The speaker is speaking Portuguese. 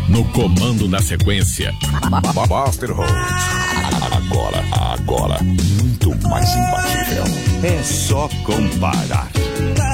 No comando na sequência, Buster Rhodes. Agora, muito mais imbatível. É só comparar.